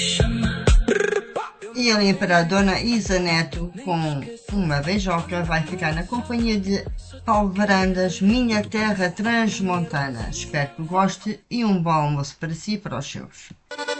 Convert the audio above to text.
E ali para a Dona Isa Neto, com uma beijoca, vai ficar na companhia de Paulo Varandas, Minha Terra Transmontana. Espero que goste e um bom almoço para si e para os seus.